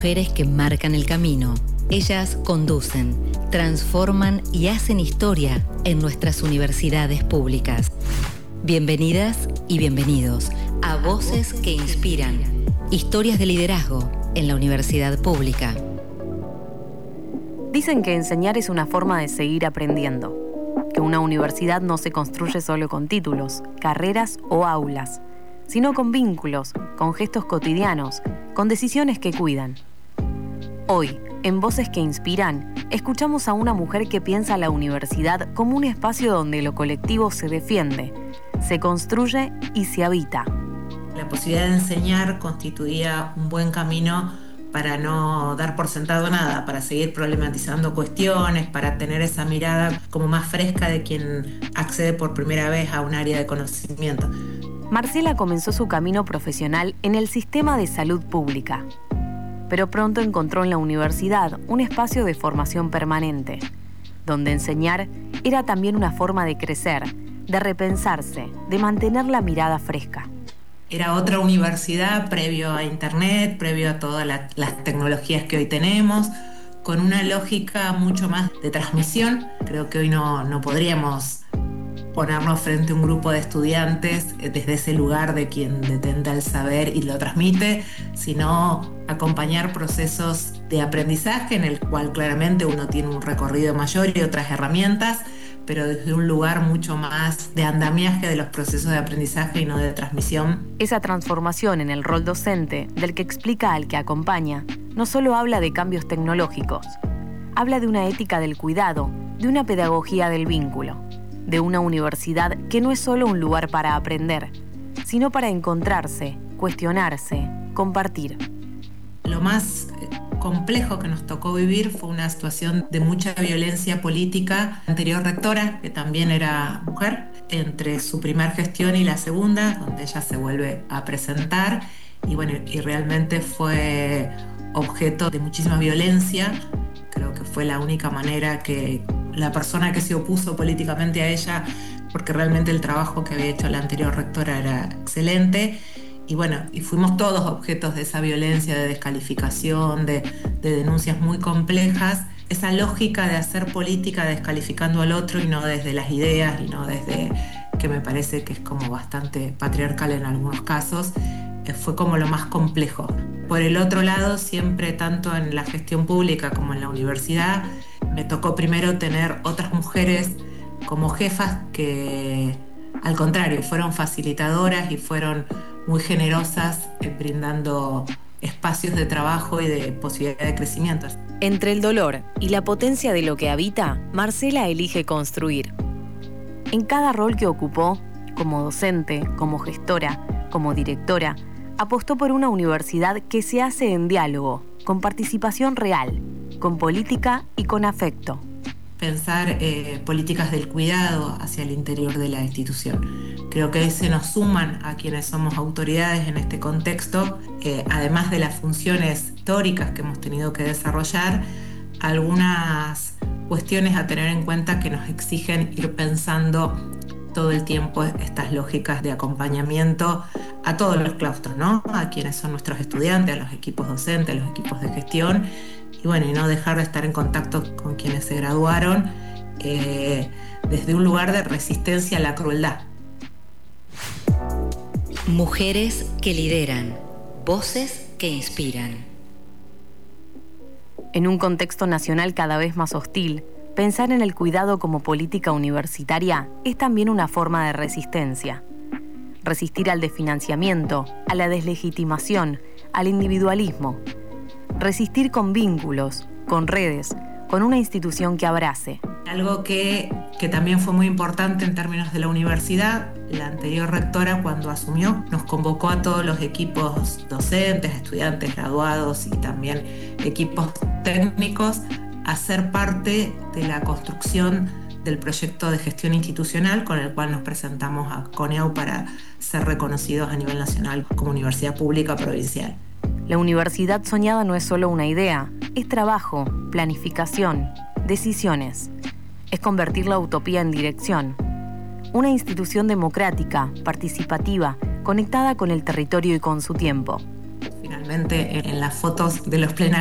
Mujeres que marcan el camino. Ellas conducen, transforman y hacen historia en nuestras universidades públicas. Bienvenidas y bienvenidos a Voces que Inspiran. Historias de liderazgo en la universidad pública. Dicen que enseñar es una forma de seguir aprendiendo, que una universidad no se construye solo con títulos, carreras o aulas, sino con vínculos, con gestos cotidianos, con decisiones que cuidan. Hoy, en Voces que Inspiran, escuchamos a una mujer que piensa la universidad como un espacio donde lo colectivo se defiende, se construye y se habita. La posibilidad de enseñar constituía un buen camino para no dar por sentado nada, para seguir problematizando cuestiones, para tener esa mirada como más fresca de quien accede por primera vez a un área de conocimiento. Marcela comenzó su camino profesional en el sistema de salud pública, pero pronto encontró en la universidad un espacio de formación permanente, donde enseñar era también una forma de crecer, de repensarse, de mantener la mirada fresca. Era otra universidad previo a Internet, previo a todas las tecnologías que hoy tenemos, con una lógica mucho más de transmisión. Creo que hoy no podríamos ponernos frente a un grupo de estudiantes desde ese lugar de quien detenta el saber y lo transmite, sino acompañar procesos de aprendizaje en el cual claramente uno tiene un recorrido mayor y otras herramientas, pero desde un lugar mucho más de andamiaje de los procesos de aprendizaje y no de transmisión. Esa transformación en el rol docente, del que explica al que acompaña, no solo habla de cambios tecnológicos, habla de una ética del cuidado, de una pedagogía del vínculo, de una universidad que no es solo un lugar para aprender, sino para encontrarse, cuestionarse, compartir. Lo más complejo que nos tocó vivir fue una situación de mucha violencia política. La anterior rectora, que también era mujer, entre su primer gestión y la segunda, donde ella se vuelve a presentar, y realmente fue objeto de muchísima violencia. Creo que fue la única manera que la persona que se opuso políticamente a ella, porque realmente el trabajo que había hecho la anterior rectora era excelente, y fuimos todos objetos de esa violencia, de descalificación, de denuncias muy complejas. Esa lógica de hacer política descalificando al otro y no desde las ideas y no desde, que me parece que es como bastante patriarcal en algunos casos, fue como lo más complejo. Por el otro lado, siempre tanto en la gestión pública como en la universidad, me tocó primero tener otras mujeres como jefas que, al contrario, fueron facilitadoras y fueron muy generosas brindando espacios de trabajo y de posibilidad de crecimiento. Entre el dolor y la potencia de lo que habita, Marcela elige construir. En cada rol que ocupó, como docente, como gestora, como directora, apostó por una universidad que se hace en diálogo, con participación real, con política y con afecto. Pensar políticas del cuidado hacia el interior de la institución. Creo que se nos suman a quienes somos autoridades en este contexto, además de las funciones históricas que hemos tenido que desarrollar, algunas cuestiones a tener en cuenta que nos exigen ir pensando todo el tiempo estas lógicas de acompañamiento a todos los claustros, ¿no? A quienes son nuestros estudiantes, a los equipos docentes, a los equipos de gestión, y no dejar de estar en contacto con quienes se graduaron desde un lugar de resistencia a la crueldad. Mujeres que lideran, voces que inspiran. En un contexto nacional cada vez más hostil, pensar en el cuidado como política universitaria es también una forma de resistencia. Resistir al desfinanciamiento, a la deslegitimación, al individualismo. Resistir con vínculos, con redes, con una institución que abrace. Algo que también fue muy importante en términos de la universidad, la anterior rectora cuando asumió nos convocó a todos los equipos docentes, estudiantes, graduados y también equipos técnicos a ser parte de la construcción del proyecto de gestión institucional con el cual nos presentamos a CONEAU para ser reconocidos a nivel nacional como universidad pública provincial. La universidad soñada no es solo una idea, es trabajo, planificación, decisiones. Es convertir la utopía en dirección. Una institución democrática, participativa, conectada con el territorio y con su tiempo. realmente en las fotos de los